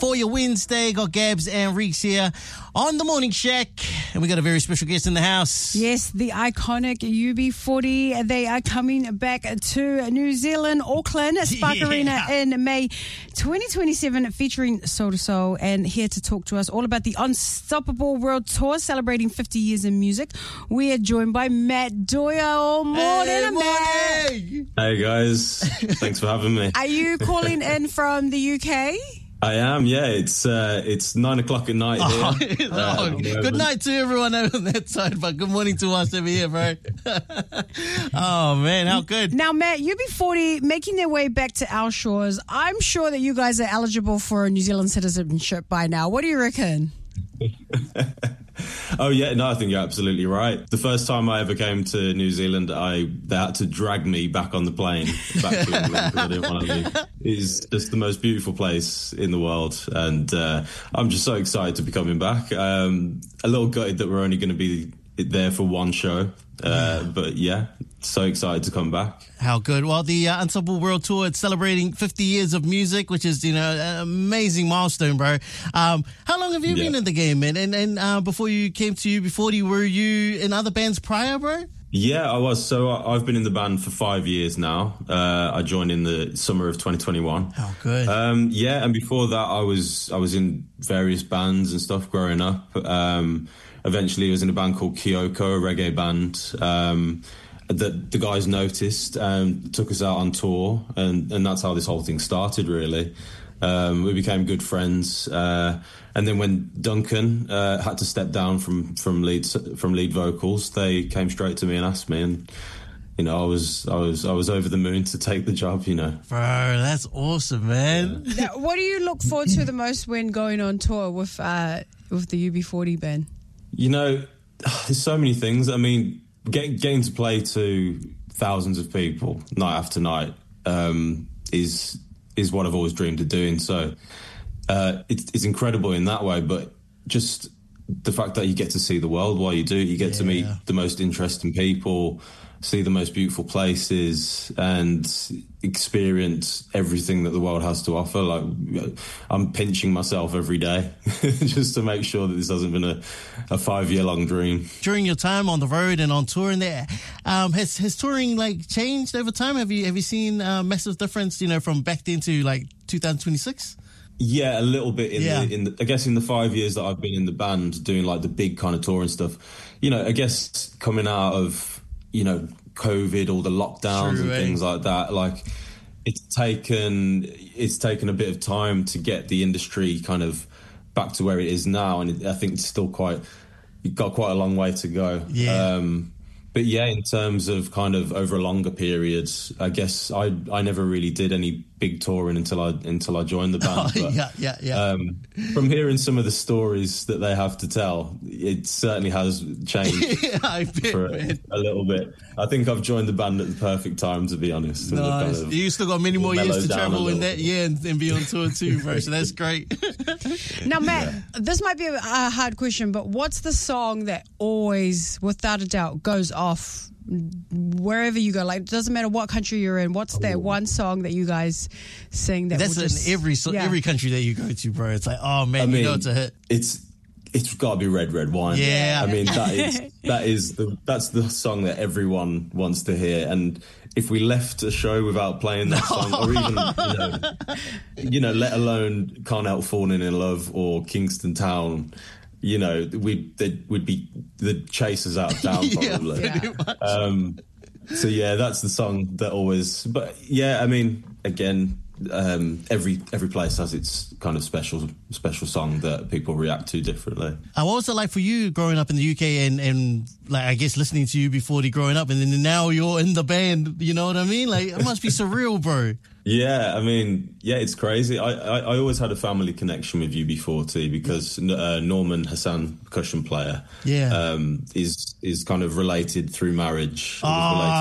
for your Wednesday. Got Gabs and Reeks here on the Morning Shack, and we got a very special guest in the house. Yes, the iconic UB40. They are coming back to New Zealand, Auckland, Spark Arena in May 2027, featuring Soul to Soul. And here to talk to us all about the Unstoppable World Tour, celebrating 50 years in music, we are joined by Matt Doyle. Morning, Matt. Hey guys, thanks for having me. Are you calling in from the UK? I am, yeah. It's 9 o'clock at night here. Good night to everyone on that side, but good morning to us over here, bro. Oh, man, how good. Now, Matt, UB40 making their way back to our shores. I'm sure that you guys are eligible for a New Zealand citizenship by now. What do you reckon? Oh, yeah, no, I think you're absolutely right. The first time I ever came to New Zealand, they had to drag me back on the plane back to England because I didn't want to leave. It's just the most beautiful place in the world, and I'm just so excited to be coming back. A little gutted that we're only going to be there for one show, but yeah, so excited to come back. How good. Well, the Unstoppable World Tour, it's celebrating 50 years of music, which is, an amazing milestone, bro. How long have you been in the game, man? And before you came to UB40, were you in other bands prior, bro? Yeah, I was. So I've been in the band for 5 years now. I joined in the summer of 2021. How good. Yeah, and before that, I was in various bands and stuff growing up. Eventually, I was in a band called Kyoko, a reggae band. That the guys noticed, took us out on tour, and that's how this whole thing started, really. We became good friends, and then when Duncan had to step down from lead vocals, they came straight to me and asked me, and I was over the moon to take the job. Bro, that's awesome, man. Now, what do you look forward to the most when going on tour with the UB40 band? There's so many things. I mean, getting to play to thousands of people night after night is what I've always dreamed of doing. So it's incredible in that way, but just the fact that you get to see the world while you do it, you get to meet the most interesting people, see the most beautiful places, and experience everything that the world has to offer. Like, I'm pinching myself every day just to make sure that this hasn't been a 5-year-long dream. During your time on the road and on touring there, has touring changed over time? Have you seen a massive difference, from back then to 2026? Yeah, a little bit I guess in the 5 years that I've been in the band doing the big kind of touring stuff, I guess coming out of, COVID, all the lockdowns and things like that, it's taken a bit of time to get the industry kind of back to where it is now, and I think it's still got quite a long way to go. But yeah, in terms of kind of over a longer period, I guess I never really did any big touring until I joined the band. From hearing some of the stories that they have to tell, it certainly has changed a little bit. I think I've joined the band at the perfect time, to be honest. Nice. You still got many more years to travel in that year and be on tour too, bro. So that's great. Now, Matt, this might be a hard question, but what's the song that always, without a doubt, goes off wherever you go? It doesn't matter what country you're in. What's that one song that you guys sing that's in every country that you go to, bro? It's oh man, it's a hit. It's got to be Red Red Wine. Yeah, I mean that's the song that everyone wants to hear. And if we left a show without playing that song, or even let alone Can't Help Falling in Love or Kingston Town, we'd be the chasers out of town probably. So yeah, that's the song that always. But yeah, I mean, again, every place has its kind of special song that people react to differently. What was it like for you growing up in the UK and I guess listening to UB40 growing up, and then now you're in the band? You know what I mean? It must be surreal, bro. Yeah, I mean, it's crazy. I always had a family connection with UB40 because Norman Hassan, percussion player, is kind of related through marriage. So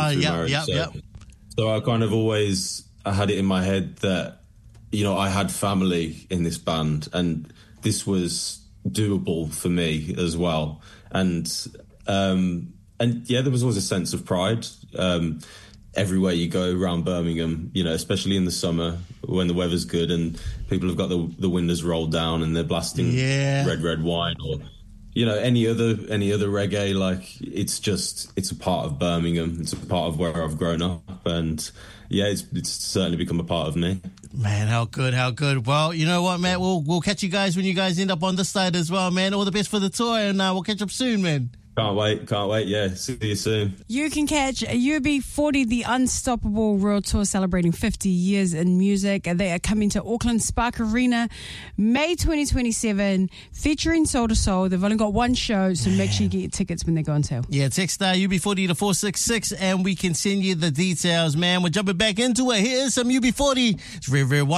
I kind of always had it in my head that, I had family in this band, and this was doable for me as well. And there was always a sense of pride. everywhere you go around Birmingham, you know, especially in the summer when the weather's good and people have got the windows rolled down and they're blasting red wine, or, you know, any other reggae. Like, it's a part of Birmingham. It's a part of where I've grown up, and yeah, it's certainly become a part of me. Man, how good. Well, you know what, man, we'll catch you guys when you guys end up on this side as well, man. All the best for the tour, and we'll catch up soon, man. Can't wait. Yeah, see you soon. You can catch UB40, the Unstoppable World Tour, celebrating 50 years in music. They are coming to Auckland Spark Arena May 2027, featuring Soul to Soul. They've only got one show, so make sure you get your tickets when they go on sale. Yeah, text UB40 to 466 and we can send you the details, man. We're jumping back into it. Here's some UB40. It's Red Red Wine.